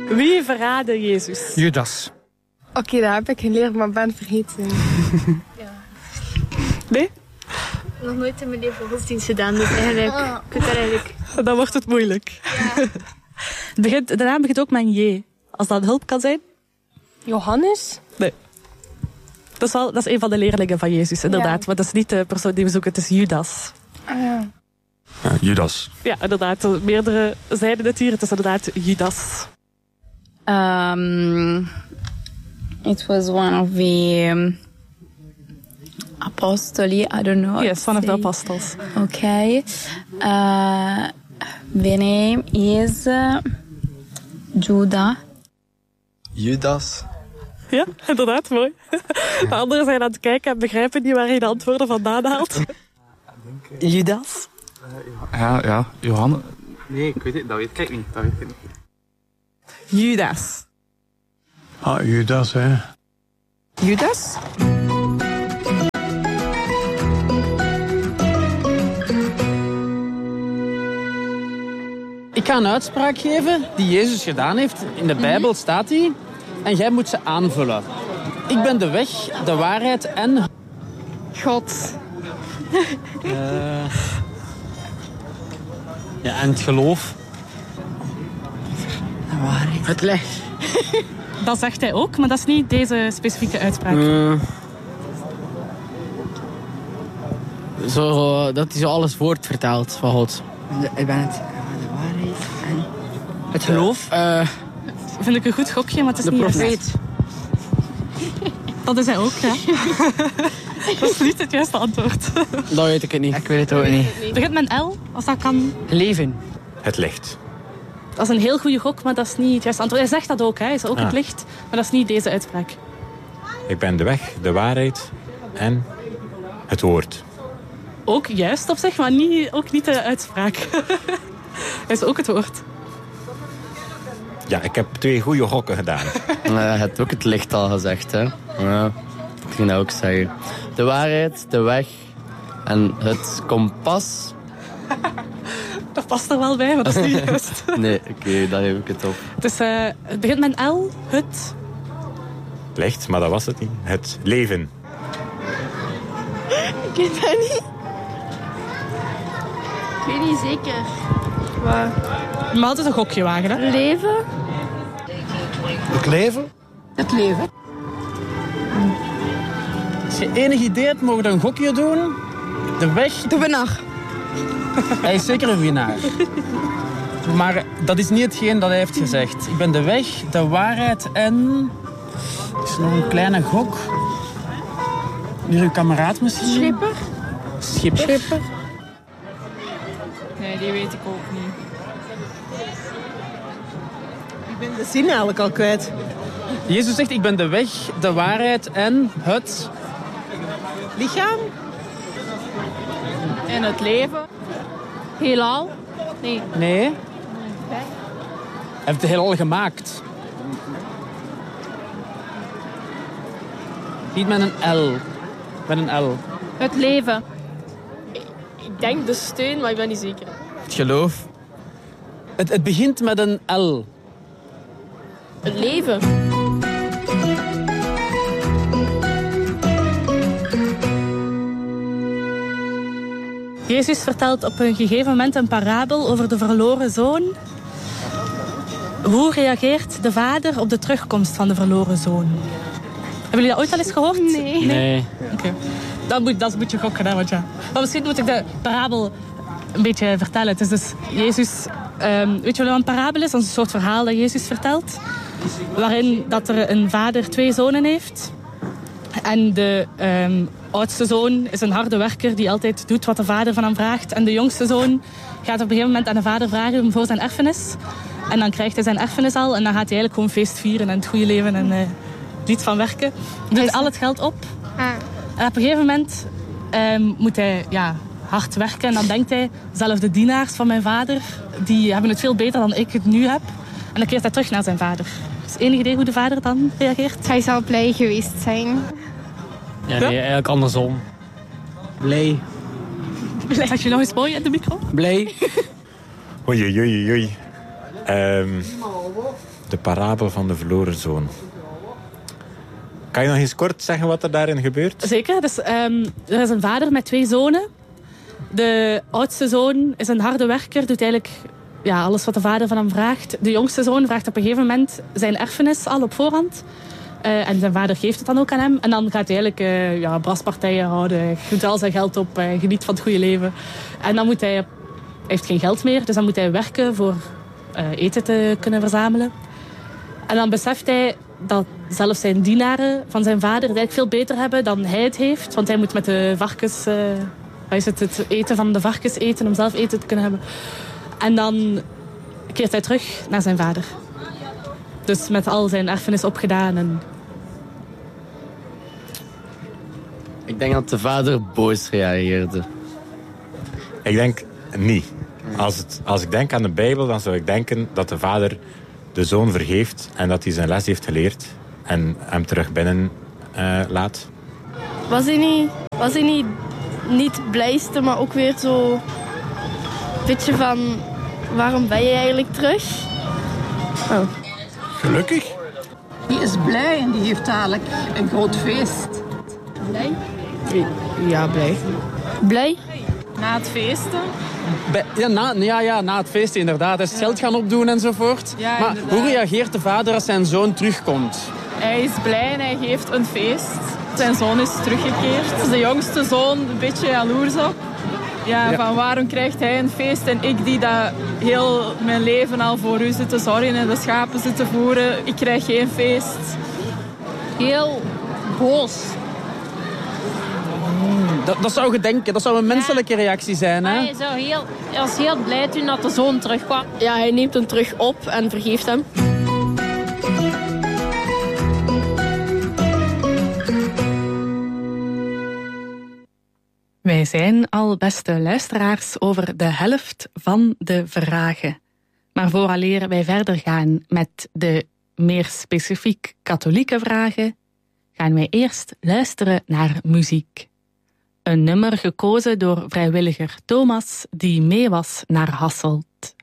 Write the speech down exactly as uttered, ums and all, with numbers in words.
Wie verraadde Jezus? Judas. Oké, okay, dat heb ik geleerd, maar ben vergeten. Ja. Nee? Nog nooit in mijn leven godsdienst gedaan, dus eigenlijk... Oh. Ik weet dat eigenlijk... Dan wordt het moeilijk. Ja. Het begint, de naam begint ook met een J. Als dat hulp kan zijn. Johannes? Nee. Dat is, wel, dat is een van de leerlingen van Jezus, inderdaad. Ja. Maar dat is niet de persoon die we zoeken, het is Judas. Ah, ja. Ja, Judas. Ja, inderdaad. Meerdere zeiden het hier. Het is inderdaad Judas. Um, it was one of the um, apostoli, I don't know. Yes, one of the apostles. Okay. Uh, the name is uh, Judah. Judas. Ja, inderdaad, mooi. De anderen zijn aan het kijken en begrijpen niet waar hij de antwoorden vandaan haalt. Judas? Ja, ja, Johannes. Nee, ik weet het, dat weet ik niet. Dat weet ik niet. Judas. Ah, Judas, hè. Judas? Ik ga een uitspraak geven die Jezus gedaan heeft. In de Bijbel staat die. En jij moet ze aanvullen. Ik ben de weg, de waarheid en... God. Uh... Ja, en het geloof. De waarheid. Het licht. Dat zegt hij ook, maar dat is niet deze specifieke uitspraak. Uh... Zo, dat hij zo alles woord vertelt van God. Ik ben het. De waarheid en... Het geloof? Uh... Vind ik een goed gokje, maar het is de niet profeet. Juist. Dat is hij ook, ja. Dat is niet het juiste antwoord. Dat weet ik het niet. Ik weet het ook niet. Het begint met een L, als dat kan. Leven. Het licht. Dat is een heel goede gok, maar dat is niet het juiste antwoord. Hij zegt dat ook, hè. Hij is ook ah. het licht, maar dat is niet deze uitspraak. Ik ben de weg, de waarheid en het woord. Ook juist op zich, maar niet, ook niet de uitspraak. Hij is ook het woord. Ja, ik heb twee goede gokken gedaan. Je hebt ook het licht al gezegd, hè. Ja, ik ging dat ook zeggen. De waarheid, de weg en het kompas. Dat past er wel bij, maar dat is niet juist. Nee, oké, okay, dan heb ik het op. Dus, uh, het begint met een L, het... Licht, maar dat was het niet. Het leven. Ik weet dat niet. Ik weet niet zeker. Waar? Maar altijd een gokje wagen, hè? Leven? Het leven? Het leven. Als je enig idee hebt, mogen we een gokje doen. De weg... De winnaar. Hij is zeker een winnaar. Maar dat is niet hetgeen dat hij heeft gezegd. Ik ben de weg, de waarheid en... Is er nog een kleine gok? Hier uw kameraad misschien? Schipper. Schipper. Schipper. Nee, die weet ik ook niet. Ik ben de zin eigenlijk al kwijt. Jezus zegt, ik ben de weg, de waarheid en het... Lichaam? En het leven. Heelal? Nee. Nee. Hij heeft het heelal gemaakt. Niet met een L. Met een L. Het leven. Ik denk de steun, maar ik ben niet zeker. Het geloof. Het, het begint met een L. Het leven. Jezus vertelt op een gegeven moment een parabel over de verloren zoon. Hoe reageert de vader op de terugkomst van de verloren zoon? Hebben jullie dat ooit al eens gehoord? Nee. Nee. Oké. Okay. Dan moet, dat moet je gokken, hè, want ja. Maar misschien moet ik de parabel een beetje vertellen. Het is dus Jezus... Um, weet je wat een parabel is? Dat is een soort verhaal dat Jezus vertelt. Waarin dat er een vader twee zonen heeft. En de um, oudste zoon is een harde werker die altijd doet wat de vader van hem vraagt. En de jongste zoon gaat op een gegeven moment aan de vader vragen voor zijn erfenis. En dan krijgt hij zijn erfenis al. En dan gaat hij eigenlijk gewoon feest vieren en het goede leven en uh, niet van werken. Hij doet al het geld op. En op een gegeven moment um, moet hij ja, hard werken. En dan denkt hij, zelf de dienaars van mijn vader, die hebben het veel beter dan ik het nu heb. En dan keert hij terug naar zijn vader. Dus enig idee hoe de vader dan reageert? Hij zal blij geweest zijn. Ja, nee, eigenlijk andersom. Blij. Zeg je nog eens mooi in de micro? Blij. Oei, oei, oei, oei. Um, de parabel van de verloren zoon. Kan je nog eens kort zeggen wat er daarin gebeurt? Zeker. Dus, um, er is een vader met twee zonen. De oudste zoon is een harde werker, doet eigenlijk ja, alles wat de vader van hem vraagt. De jongste zoon vraagt op een gegeven moment zijn erfenis al op voorhand. Uh, en zijn vader geeft het dan ook aan hem. En dan gaat hij eigenlijk uh, ja, braspartijen houden. Doet al zijn geld op, uh, geniet van het goede leven. En dan moet hij... Hij heeft geen geld meer, dus dan moet hij werken voor uh, eten te kunnen verzamelen. En dan beseft hij dat zelfs zijn dienaren van zijn vader het eigenlijk veel beter hebben dan hij het heeft. Want hij moet met de varkens... Uh, hij is het, het eten van de varkens eten om zelf eten te kunnen hebben. En dan keert hij terug naar zijn vader. Dus met al zijn erfenis opgedaan. En... Ik denk dat de vader boos reageerde. Ik denk niet. Als, het, als ik denk aan de Bijbel, dan zou ik denken dat de vader de zoon vergeeft en dat hij zijn les heeft geleerd en hem terug binnen uh, laat. Was hij niet, was hij niet, niet het blijste, maar ook weer zo een beetje van... Waarom ben je eigenlijk terug? Oh. Gelukkig. Die is blij en die heeft dadelijk een groot feest. Blij? Ja, blij. Blij? Na het feesten. Bij, ja, na, ja, ja, na het feest inderdaad. Hij is het geld gaan opdoen enzovoort. Ja, maar inderdaad. hoe reageert de vader als zijn zoon terugkomt? Hij is blij en hij geeft een feest. Zijn zoon is teruggekeerd. De jongste zoon een beetje jaloers op. Ja, Ja. van waarom krijgt hij een feest en ik die dat heel mijn leven al voor u zit te zorgen en de schapen zit te voeren, ik krijg geen feest. Heel boos. Dat, dat zou je denken, dat zou een menselijke reactie zijn. Hè? Hij, zou heel, hij was heel blij toen dat de zoon terugkwam. Ja, hij neemt hem terug op en vergeeft hem. Wij zijn al, beste luisteraars, over de helft van de vragen. Maar vooraleer wij verder gaan met de meer specifiek katholieke vragen, gaan wij eerst luisteren naar muziek. Een nummer gekozen door vrijwilliger Thomas, die mee was naar Hasselt.